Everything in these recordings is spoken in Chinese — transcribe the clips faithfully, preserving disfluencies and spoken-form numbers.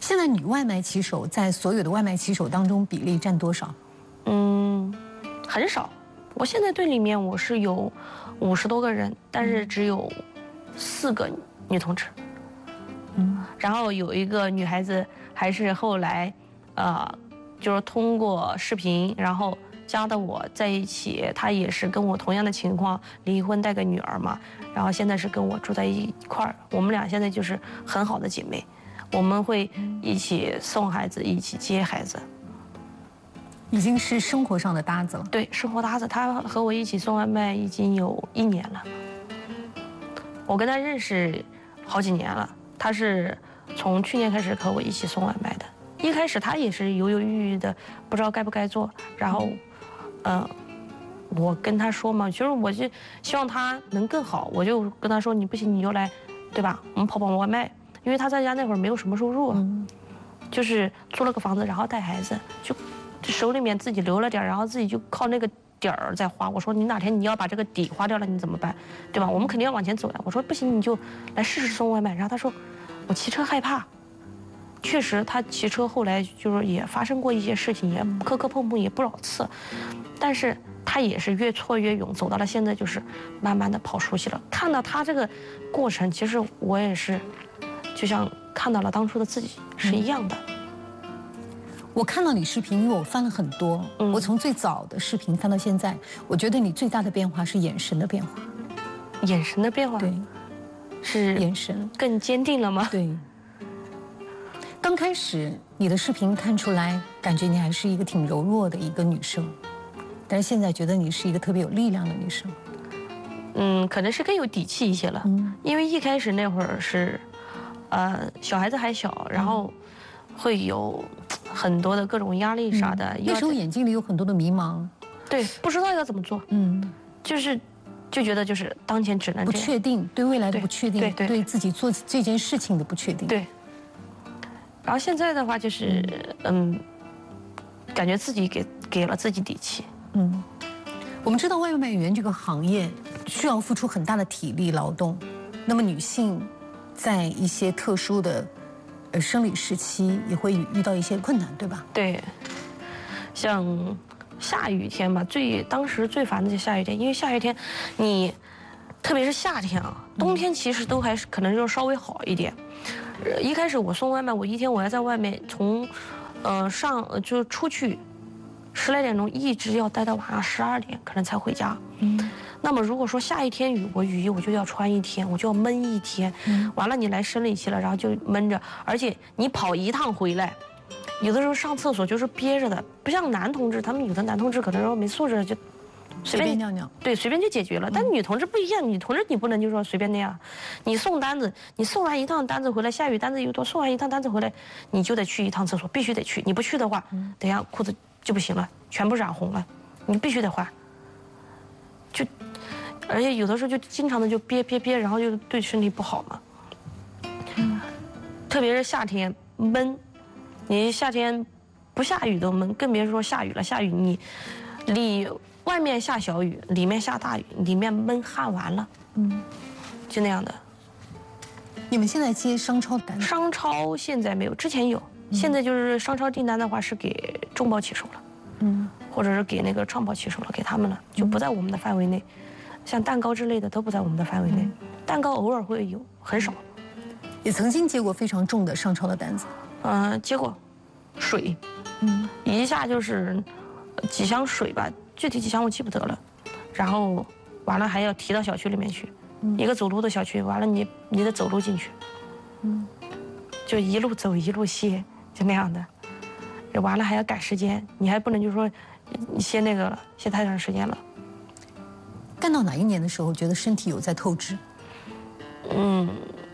现在女外卖骑手在所有的外卖骑手当中比例占多少？ 嗯，很少。我现在队里面我是有五十多个人，但是只有四个女同志。嗯，然后有一个女孩子还是后来，呃，就是通过视频，然后加的我在一起。她也是跟我同样的情况，离婚带个女儿嘛，然后现在是跟我住在一块儿。我们俩现在就是很好的姐妹，我们会一起送孩子，一起接孩子。 已经是生活上的搭子了。 对，生活搭子，他和我一起送外卖已经有一年了。我跟他认识好几年了，他是从去年开始和我一起送外卖的。一开始他也是犹犹豫豫的，不知道该不该做。然后，嗯、呃，我跟他说嘛，其实我就希望他能更好，我就跟他说，你不行你就来，对吧？我们跑跑外卖，因为他在家那会儿没有什么收入，嗯、就是租了个房子，然后带孩子就。手里面自己留了点，然后自己就靠那个点儿在花。我说你哪天你要把这个底花掉了，你怎么办？对吧？我们肯定要往前走呀。我说不行，你就来试试送外卖。然后他说，我骑车害怕。确实，他骑车后来就是也发生过一些事情，也磕磕碰碰也不少次，但是他也是越挫越勇，走到了现在就是慢慢的跑熟悉了。看到他这个过程，其实我也是，就像看到了当初的自己是一样的。嗯， 我看到你视频，因为我翻了很多，嗯、我从最早的视频翻到现在，我觉得你最大的变化是眼神的变化。 眼神的变化， 对， 是眼神更坚定了吗？ 对。刚开始你的视频看出来，感觉你还是一个挺柔弱的一个女生，但是现在觉得你是一个特别有力量的女生。 嗯，可能是更有底气一些了。嗯，因为一开始那会儿是，呃，小孩子还小，然后会有很多的各种压力啥的。嗯、 那时候眼睛里有很多的迷茫， 对，不知道要怎么做。嗯，就是就觉得就是当前只能不确定，对未来的不确定， 对 对, 对, 对自己做这件事情的不确定。 对。然后现在的话就是，嗯，感觉自己给给了自己底气。 嗯，我们知道外卖员这个行业需要付出很大的体力劳动，那么女性在一些特殊的呃生理时期也会遇到一些困难，对吧？ 对，像下雨天吧，最当时最烦的就是下雨天，因为下雨天你特别是夏天啊，冬天其实都还是可能就稍微好一点。一开始我送外卖，我一天我要在外面从，呃上就出去，十来点钟一直要待到晚上十二点，可能才回家。嗯，那么如果说下一天雨，我雨衣我就要穿一天，我就要闷一天。嗯，完了你来生理期了，然后就闷着，而且你跑一趟回来，有的时候上厕所就是憋着的，不像男同志，他们有的男同志可能说没素质就。 随便尿尿， 对，随便就解决了。但女同志不一样，女同志你不能就说随便那样，你送单子，你送完一趟单子回来，下雨单子又多，送完一趟单子回来，你就得去一趟厕所，必须得去。你不去的话，等下裤子就不行了，全部染红了，你必须得换。就，而且有的时候就经常的就憋憋憋，然后就对身体不好嘛。嗯，特别是夏天闷，你夏天不下雨都闷，更别说下雨了。下雨你里。外面下小雨，里面下大雨，里面闷汗完了，嗯，就那样的。 你们现在接商超单？ 商超现在没有，之前有，嗯、现在就是商超订单的话是给中包骑手了，嗯，或者是给那个创包骑手了，给他们了，就不在我们的范围内。嗯、像蛋糕之类的都不在我们的范围内，嗯、蛋糕偶尔会有，很少。 也曾经接过非常重的商超的单子， 嗯、呃，接过，水，嗯，一下就是几箱水吧。具体几箱我记不得了，然后完了还要提到小区里面去，嗯、一个走路的小区，完了你你得走路进去，嗯，就一路走一路歇，就那样的，完了还要赶时间，你还不能就说你歇那个了，歇太长时间了。 干到哪一年的时候，觉得身体有在透支？ 嗯，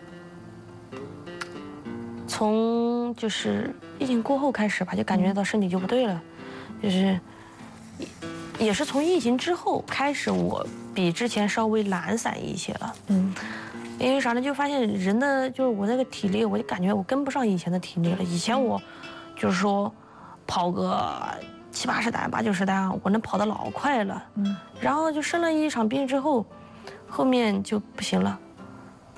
从就是疫情过后开始吧，就感觉到身体就不对了，就是。也是从疫情之后开始，我比之前稍微懒散一些了。嗯，因为啥呢？就发现人的就是我那个体力，我就感觉我跟不上以前的体力了。以前我就是说跑个七八十单、八九十单，我能跑得老快了。嗯，然后就生了一场病之后，后面就不行了，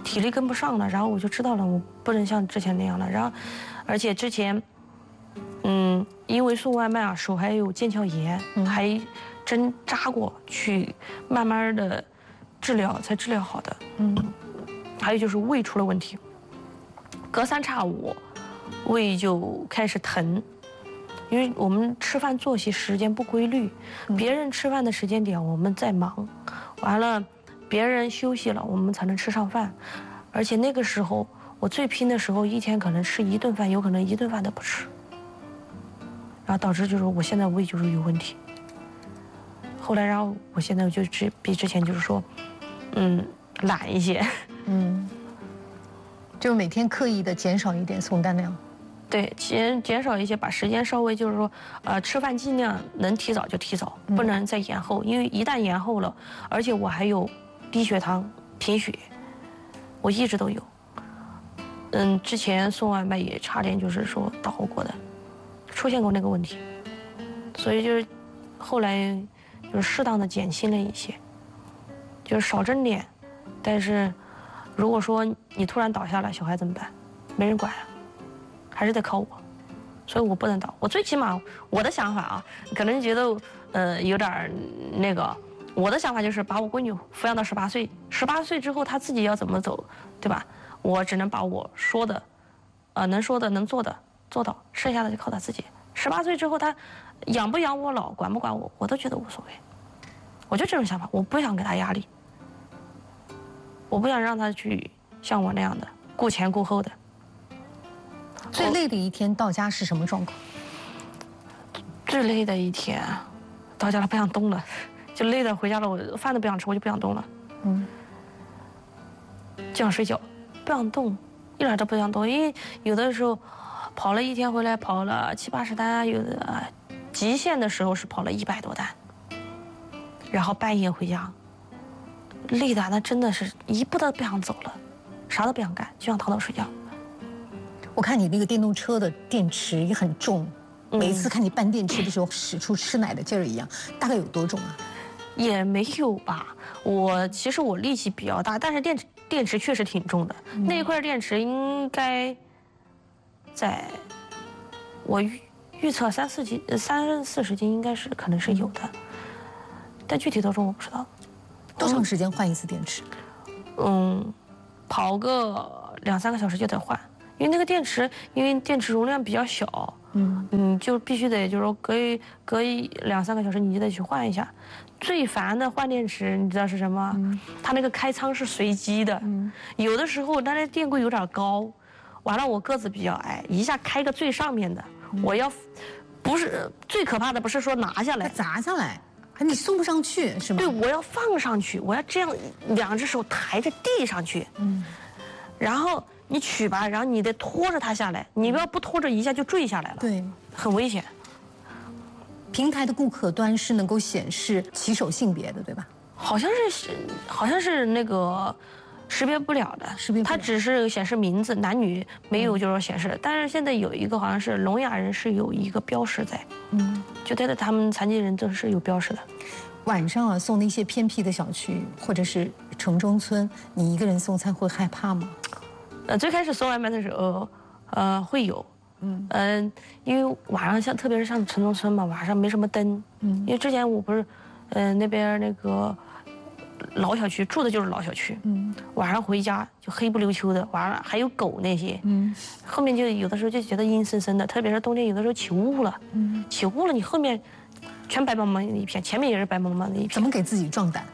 体力跟不上了，然后我就知道了，我不能像之前那样了。然后，而且之前，嗯，因为送外卖啊，手还有腱鞘炎，嗯、还针扎过，去慢慢的治疗才治疗好的。嗯，还有就是胃出了问题，隔三差五胃就开始疼，因为我们吃饭作息时间不规律，嗯、别人吃饭的时间点我们在忙，完了。别人休息了，我们才能吃上饭，而且那个时候我最拼的时候，一天可能吃一顿饭，有可能一顿饭都不吃，然后导致就是我现在胃就是有问题。后来，然后我现在就之比之前就是说，嗯，懒一些， 嗯，就每天刻意的减少一点送单量。 对，减减少一些，把时间稍微就是说，呃，吃饭尽量能提早就提早，不能再延后，因为一旦延后了，而且我还有。低血糖、贫血，我一直都有。嗯，之前送外卖也差点就是说倒过的，出现过那个问题，所以就是后来就是适当的减轻了一些，就是少蒸点。但是如果说你突然倒下了，小孩怎么办？没人管啊，还是得靠我，所以我不能倒。我最起码我的想法啊，可能觉得呃有点那个。我的想法就是把我闺女抚养到十八岁，十八岁之后她自己要怎么走，对吧？我只能把我说的，呃，能说的、能做的做到，剩下的就靠她自己。十八岁之后，她养不养我老，管不管我，我都觉得无所谓。我就这种想法，我不想给她压力，我不想让她去像我那样的顾前顾后的。 最累的一天到家是什么状况？ 最累的一天，到家了不想动了。就累的回家了，我饭都不想吃，我就不想动了，嗯，就想睡觉，不想动，一点都不想动。因为有的时候跑了一天回来，跑了七八十单，有的极限的时候是跑了一百多单，然后半夜回家，累的那真的是一步都不想走了，啥都不想干，就想躺倒睡觉。 我看你那个电动车的电池也很重，每一次看你搬电池的时候使出吃奶的劲儿一样，大概有多重啊？ 也没有吧，我其实我力气比较大，但是电池电池确实挺重的。嗯、那一块电池应该在我预预测三四斤、三四十斤应该是可能是有的，嗯、但具体多重我不知道。 多长时间换一次电池？ 嗯，跑个两三个小时就得换，因为那个电池，因为电池容量比较小，嗯嗯，就必须得就是说隔一隔一两三个小时你就得去换一下。最烦的换电池，你知道是什么？嗯、它那个开仓是随机的，嗯、有的时候它那电柜有点高，完了我个子比较矮，一下开个最上面的，嗯、我要不是最可怕的不是说拿下来， 砸下来，你送不上去是吗？ 对，我要放上去，我要这样两只手抬着递上去，嗯，然后你取吧，然后你得拖着它下来，你要不拖着一下就坠下来了， 对， 很危险。 平台的顾客端是能够显示骑手性别的，对吧？ 好像是，好像是那个识别不了的， 识别不了， 它只是显示名字，男女没有就是显示。嗯、但是现在有一个好像是聋哑人是有一个标识在，嗯，就对的，他们残疾人都是有标识的。 晚上啊，送那些偏僻的小区或者是城中村，你一个人送餐会害怕吗？ 呃，最开始送外卖的时候，呃，会有。嗯嗯，因为晚上像特别是像城中村嘛，晚上没什么灯。嗯，因为之前我不是，嗯、呃、那边那个老小区住的就是老小区。嗯，晚上回家就黑不溜秋的，晚上还有狗那些。嗯，后面就有的时候就觉得阴森森的，特别是冬天有的时候起雾了。嗯，起雾了你后面全白茫茫的一片，前面也是白茫茫的一片。 怎么给自己壮胆？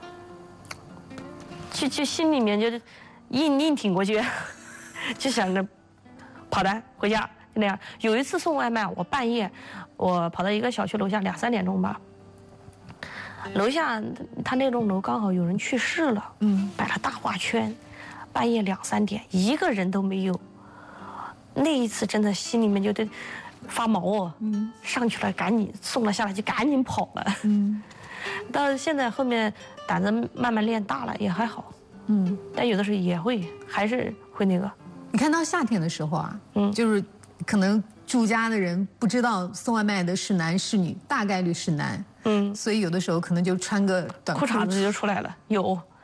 就就心里面就是硬硬挺过去，就想着跑单回家。那样有一次送外卖，我半夜我跑到一个小区楼下两三点钟吧，楼下他那栋楼刚好有人去世了，嗯，摆了大花圈，半夜两三点一个人都没有，那一次真的心里面就得发毛哦，嗯，上去了赶紧送了下来就赶紧跑了，嗯，到现在后面胆子慢慢练大了也还好，嗯，但有的时候也会还是会那个。 你看到夏天的时候啊，嗯，就是可能住家的人不知道送外卖的是男是女，大概率是男，嗯，所以有的时候可能就穿个短裤衩子就出来了。有，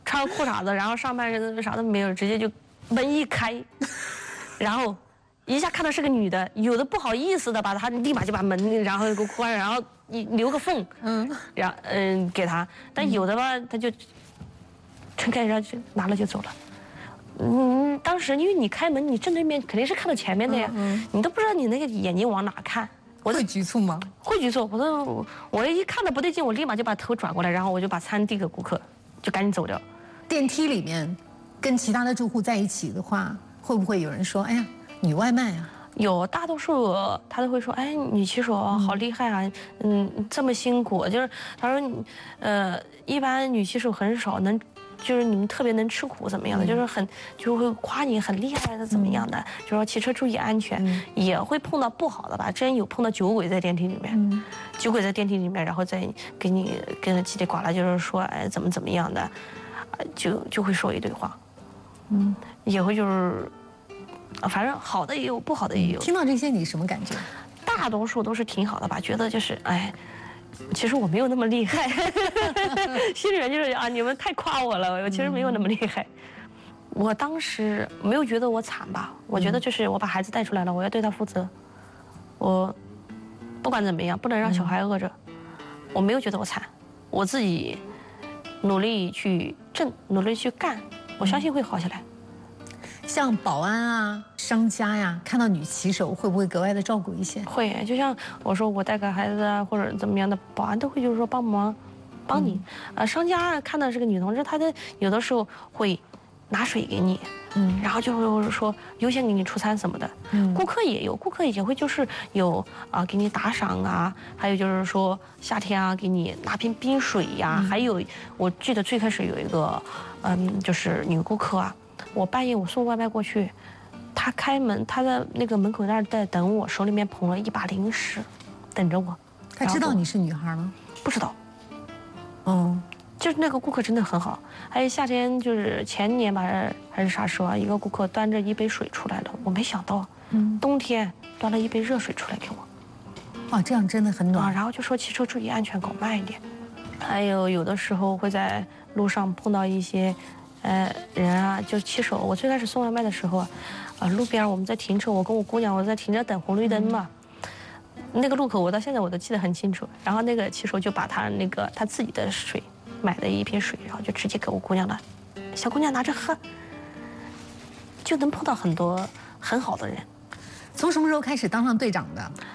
穿裤衩子，然后上半身啥都没有，直接就门一开，然后一下看到是个女的，有的不好意思的吧，他立马就把门然后给关上，然后你留个缝，嗯，然后嗯给他，但有的吧他就撑开然后就拿了就走了。嗯，当时因为你开门，你正对面肯定是看到前面的呀，嗯嗯、你都不知道你那个眼睛往哪看。 我会局促吗？ 会局促。我说我我一看到不对劲，我立马就把头转过来，然后我就把餐递给顾客，就赶紧走掉。 电梯里面跟其他的住户在一起的话，会不会有人说：“哎呀，女外卖啊？” 有，大多数他都会说：“哎，女骑手好厉害啊，嗯，这么辛苦。”就是他说，呃，一般女骑手很少能。就是你们特别能吃苦怎么样的，嗯、就是很就会夸你很厉害的怎么样的，嗯、就说骑车注意安全，嗯、也会碰到不好的吧。之前有碰到酒鬼在电梯里面，嗯、酒鬼在电梯里面，然后再给你跟叽里呱啦，就是说哎怎么怎么样的，就就会说一堆话，嗯，也会就是，反正好的也有，不好的也有。 听到这些你什么感觉？ 大多数都是挺好的吧，觉得就是哎。其实我没有那么厉害，心里面就是啊，你们太夸我了，我其实没有那么厉害。我当时没有觉得我惨吧，我觉得就是我把孩子带出来了，我要对他负责。我不管怎么样，不能让小孩饿着。我没有觉得我惨，我自己努力去挣，努力去干，我相信会好起来。 像保安啊、商家呀，看到女骑手会不会格外的照顾一些？ 会，就像我说我带个孩子啊，或者怎么样的，保安都会就是说帮忙，帮你。嗯、呃，商家看到是个女同志，他的有的时候会拿水给你，嗯，然后就会说优先给你出餐什么的。嗯，顾客也有，顾客也会就是有啊、呃、给你打赏啊，还有就是说夏天啊给你拿瓶冰水呀、嗯，还有我记得最开始有一个嗯就是女顾客啊。我半夜我送外卖过去，他开门，他在那个门口那儿在等我，手里面捧了一把零食，等着我。 他知道你是女孩吗？ 不知道。哦，就是那个顾客真的很好。还有夏天就是前年吧，还是啥时候啊？一个顾客端着一杯水出来了，我没想到，嗯，冬天端了一杯热水出来给我。 哇，这样真的很暖。 啊，然后就说骑车注意安全，搞慢一点。还有有的时候会在路上碰到一些。呃，人啊，就骑手。我最开始送外卖的时候，啊、呃，路边我们在停车，我跟我姑娘我在停着等红绿灯嘛。嗯、那个路口我到现在我都记得很清楚。然后那个骑手就把他那个他自己的水买的一瓶水，然后就直接给我姑娘了，小姑娘拿着喝。就能碰到很多很好的人。 从什么时候开始当上队长的？